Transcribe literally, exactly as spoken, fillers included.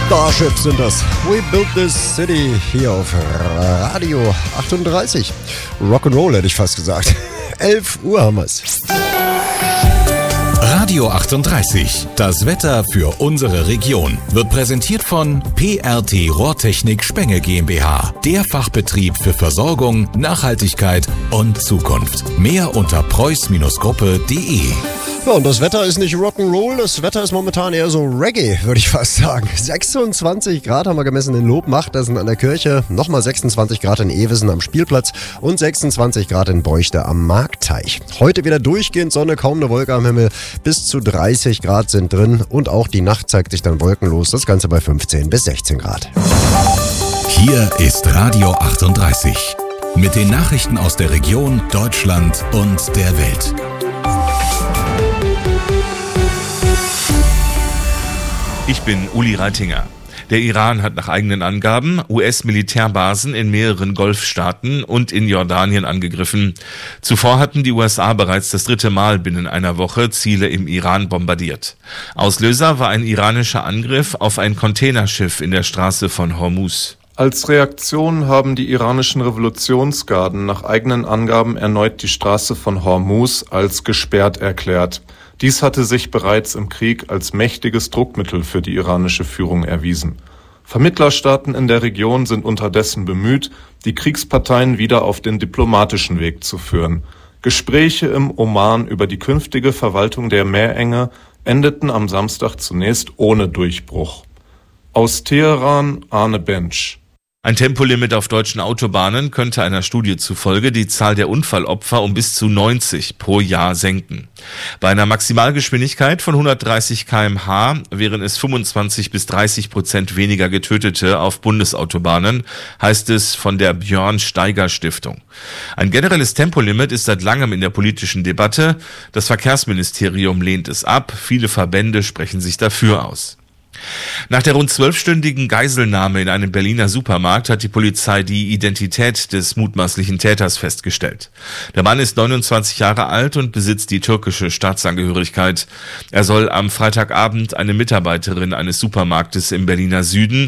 Starship sind das. We built this city hier auf Radio achtunddreißig. Rock'n'Roll hätte ich fast gesagt. elf Uhr haben wir's. Radio achtunddreißig, das Wetter für unsere Region, wird präsentiert von P R T Rohrtechnik Spenge GmbH, der Fachbetrieb für Versorgung, Nachhaltigkeit und Zukunft. Mehr unter preuß Gruppe punkt de. Ja, und das Wetter ist nicht Rock'n'Roll, das Wetter ist momentan eher so Reggae, würde ich fast sagen. sechsundzwanzig Grad haben wir gemessen in Lobmachtersen an der Kirche, nochmal sechsundzwanzig Grad in Ewesen am Spielplatz und sechsundzwanzig Grad in Beuchte am Marktteich. Heute wieder durchgehend Sonne, kaum eine Wolke am Himmel, bis zu dreißig Grad sind drin und auch die Nacht zeigt sich dann wolkenlos, das Ganze bei fünfzehn bis sechzehn Grad. Hier ist Radio achtunddreißig mit den Nachrichten aus der Region, Deutschland und der Welt. Ich bin Uli Reitinger. Der Iran hat nach eigenen Angaben U S-Militärbasen in mehreren Golfstaaten und in Jordanien angegriffen. Zuvor hatten die U S A bereits das dritte Mal binnen einer Woche Ziele im Iran bombardiert. Auslöser war ein iranischer Angriff auf ein Containerschiff in der Straße von Hormuz. Als Reaktion haben die iranischen Revolutionsgarden nach eigenen Angaben erneut die Straße von Hormuz als gesperrt erklärt. Dies hatte sich bereits im Krieg als mächtiges Druckmittel für die iranische Führung erwiesen. Vermittlerstaaten in der Region sind unterdessen bemüht, die Kriegsparteien wieder auf den diplomatischen Weg zu führen. Gespräche im Oman über die künftige Verwaltung der Meerenge endeten am Samstag zunächst ohne Durchbruch. Aus Teheran, Arne Bensch. Ein Tempolimit auf deutschen Autobahnen könnte einer Studie zufolge die Zahl der Unfallopfer um bis zu neunzig pro Jahr senken. Bei einer Maximalgeschwindigkeit von hundertdreißig Kilometer pro Stunde wären es fünfundzwanzig bis dreißig Prozent weniger Getötete auf Bundesautobahnen, heißt es von der Björn Steiger Stiftung. Ein generelles Tempolimit ist seit langem in der politischen Debatte. Das Verkehrsministerium lehnt es ab. Viele Verbände sprechen sich dafür aus. Nach der rund zwölfstündigen Geiselnahme in einem Berliner Supermarkt hat die Polizei die Identität des mutmaßlichen Täters festgestellt. Der Mann ist neunundzwanzig Jahre alt und besitzt die türkische Staatsangehörigkeit. Er soll am Freitagabend eine Mitarbeiterin eines Supermarktes im Berliner Süden